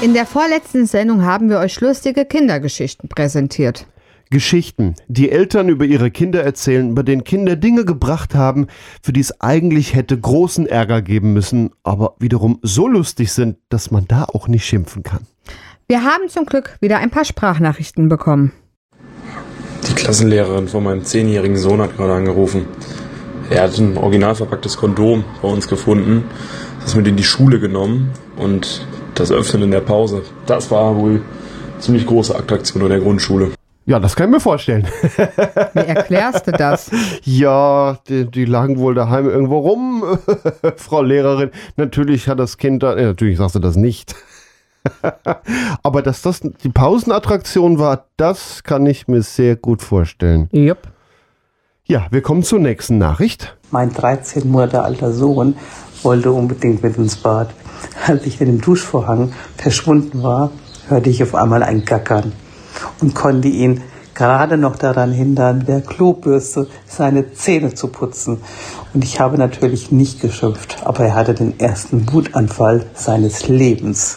In der vorletzten Sendung haben wir euch lustige Kindergeschichten präsentiert. Geschichten, die Eltern über ihre Kinder erzählen, bei denen Kinder Dinge gebracht haben, für die es eigentlich hätte großen Ärger geben müssen, aber wiederum so lustig sind, dass man da auch nicht schimpfen kann. Wir haben zum Glück wieder ein paar Sprachnachrichten bekommen. Die Klassenlehrerin von meinem 10-jährigen Sohn hat gerade angerufen. Er hat ein original verpacktes Kondom bei uns gefunden, das mit in die Schule genommen und das Öffnen in der Pause. Das war wohl eine ziemlich große Attraktion in der Grundschule. Ja, das kann ich mir vorstellen. Wie erklärst du das? Ja, die lagen wohl daheim irgendwo rum, Frau Lehrerin. Natürlich hat das Kind da, natürlich sagst du das nicht. Aber dass das die Pausenattraktion war, das kann ich mir sehr gut vorstellen. Jupp. Ja, wir kommen zur nächsten Nachricht. Mein 13 Monate alter Sohn wollte unbedingt mit ins Bad. Als ich in dem Duschvorhang verschwunden war, hörte ich auf einmal ein Gackern und konnte ihn gerade noch daran hindern, mit der Klobürste seine Zähne zu putzen. Und ich habe natürlich nicht geschimpft, aber er hatte den ersten Wutanfall seines Lebens.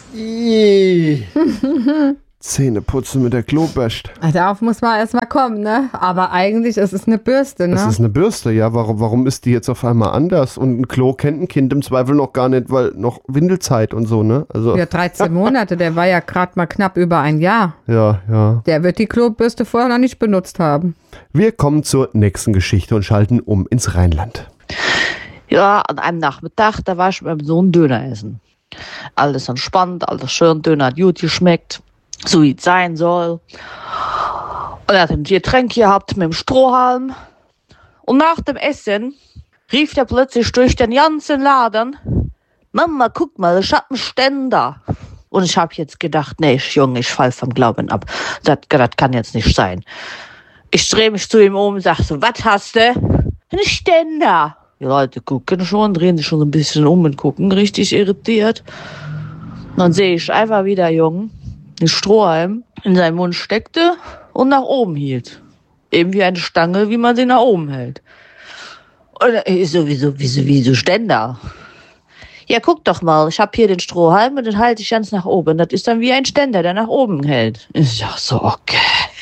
Zähne putzen mit der Klobürste. Darauf muss man erstmal kommen, ne? Aber eigentlich ist es eine Bürste, ne? Das ist eine Bürste, ja. Warum ist die jetzt auf einmal anders? Und ein Klo kennt ein Kind im Zweifel noch gar nicht, weil noch Windelzeit und so, ne? Also. Ja, 13 Monate, der war ja gerade mal knapp über ein Jahr. Ja. Der wird die Klobürste vorher noch nicht benutzt haben. Wir kommen zur nächsten Geschichte und schalten um ins Rheinland. Ja, an einem Nachmittag, da war ich mit meinem Sohn Döner essen. Alles entspannt, alles schön, Döner hat gut geschmeckt, so wie es sein soll. Und er hat ein Getränk gehabt mit dem Strohhalm. Und nach dem Essen rief er plötzlich durch den ganzen Laden: Mama, guck mal, ich hab einen Ständer. Und ich habe jetzt gedacht, nee, Junge, ich fall vom Glauben ab. Das kann jetzt nicht sein. Ich drehe mich zu ihm um und sage so: Was hast du? Ein Ständer. Die Leute gucken schon, drehen sich schon ein bisschen um und gucken richtig irritiert. Und dann sehe ich einfach, wie der Junge den Strohhalm in seinen Mund steckte und nach oben hielt. Eben wie eine Stange, wie man sie nach oben hält. Und ich so, wieso Ständer? Ja, guck doch mal, ich habe hier den Strohhalm und den halte ich ganz nach oben. Das ist dann wie ein Ständer, der nach oben hält. Ich sag so, okay.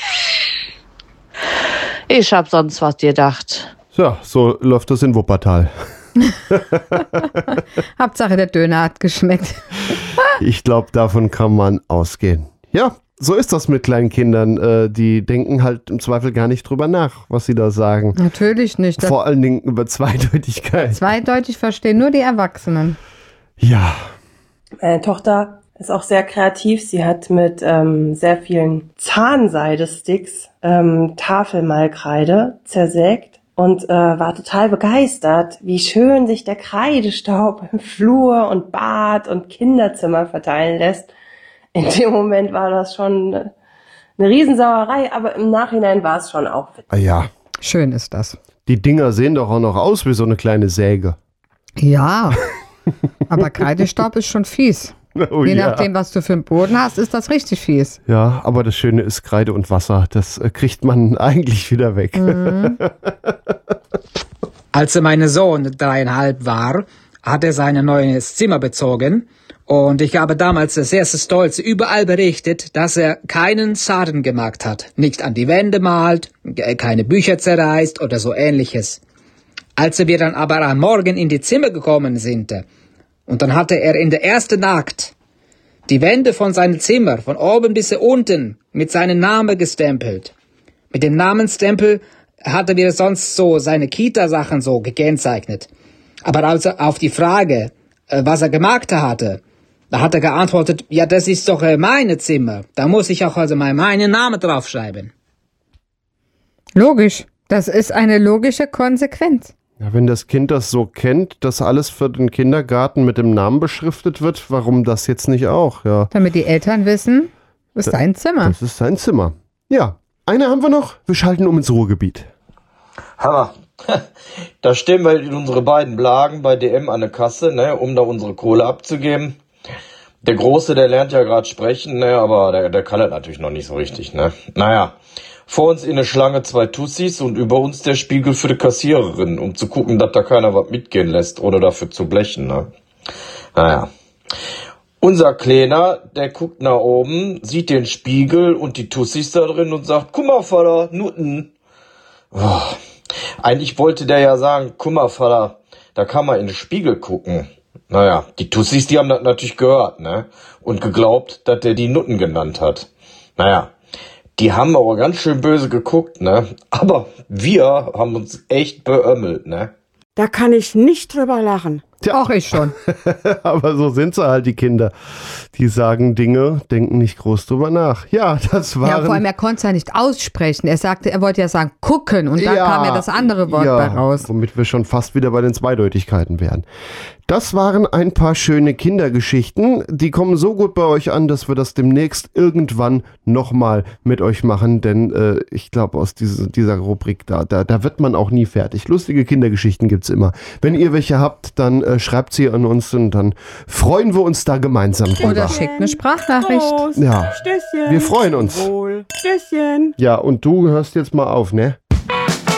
Ich hab sonst was gedacht. Ja, so läuft das in Wuppertal. Hauptsache der Döner hat geschmeckt. Ich glaube, davon kann man ausgehen. Ja, so ist das mit kleinen Kindern. Die denken halt im Zweifel gar nicht drüber nach, was sie da sagen. Natürlich nicht. Vor allen Dingen über Zweideutigkeit. Zweideutig verstehen nur die Erwachsenen. Ja. Meine Tochter ist auch sehr kreativ. Sie hat mit sehr vielen Zahnseidesticks Tafelmalkreide zersägt und war total begeistert, wie schön sich der Kreidestaub im Flur und Bad und Kinderzimmer verteilen lässt. In dem Moment war das schon eine Riesensauerei, aber im Nachhinein war es schon auch witzig. Ja. Schön ist das. Die Dinger sehen doch auch noch aus wie so eine kleine Säge. Ja, aber Kreidestaub ist schon fies. Oh, Je ja. nachdem, was du für einen Boden hast, ist das richtig fies. Ja, aber das Schöne ist Kreide und Wasser. Das kriegt man eigentlich wieder weg. Mhm. Als mein Sohn 3,5 war, hat er sein neues Zimmer bezogen. Und ich habe damals sehr stolz überall berichtet, dass er keinen Schaden gemacht hat. Nicht an die Wände malt, keine Bücher zerreißt oder so ähnliches. Als wir dann aber am Morgen in die Zimmer gekommen sind, und dann hatte er in der ersten Nacht die Wände von seinem Zimmer von oben bis unten mit seinem Namen gestempelt. Mit dem Namensstempel hatte wir sonst so seine Kita-Sachen so gekennzeichnet. Aber also auf die Frage, was er gemacht hatte, da hat er geantwortet: Ja, das ist doch meine Zimmer. Da muss ich auch also meinen Namen draufschreiben. Logisch. Das ist eine logische Konsequenz. Ja, wenn das Kind das so kennt, dass alles für den Kindergarten mit dem Namen beschriftet wird, warum das jetzt nicht auch? Ja. Damit die Eltern wissen, das ist dein Zimmer. Das ist sein Zimmer. Ja, eine haben wir noch. Wir schalten um ins Ruhrgebiet. Hammer. Da stehen wir in unsere beiden Blagen bei DM an der Kasse, ne, um da unsere Kohle abzugeben. Der Große, der lernt ja gerade sprechen, ne, aber der kann das natürlich noch nicht so richtig, ne. Naja, vor uns in der Schlange 2 Tussis und über uns der Spiegel für die Kassiererin, um zu gucken, dass da keiner was mitgehen lässt oder dafür zu blechen, ne. Naja. Unser Kleiner, der guckt nach oben, sieht den Spiegel und die Tussis da drin und sagt, guck mal, Vater, Nutten. Oh, eigentlich wollte der ja sagen, guck mal, Vater, da kann man in den Spiegel gucken. Naja, die Tussis, die haben das natürlich gehört, ne? Und geglaubt, dass der die Nutten genannt hat. Naja, die haben aber ganz schön böse geguckt, ne? Aber wir haben uns echt beömmelt, ne? Da kann ich nicht drüber lachen. Tja. Auch ich schon. Aber so sind sie halt, die Kinder. Die sagen Dinge, denken nicht groß drüber nach. Ja, das waren... Ja, vor allem, er konnte es ja nicht aussprechen. Er wollte ja sagen, gucken. Und dann kam ja das andere Wort bei raus. Womit wir schon fast wieder bei den Zweideutigkeiten wären. Das waren ein paar schöne Kindergeschichten. Die kommen so gut bei euch an, dass wir das demnächst irgendwann nochmal mit euch machen. Denn ich glaube, aus dieser Rubrik, da wird man auch nie fertig. Lustige Kindergeschichten gibt's immer. Wenn ihr welche habt, dann schreibt sie an uns und dann freuen wir uns da gemeinsam drüber. Oder schickt eine Sprachnachricht. Prost. Ja, Stößchen. wir freuen uns. Wohl. Stößchen. Ja, und du hörst jetzt mal auf, ne?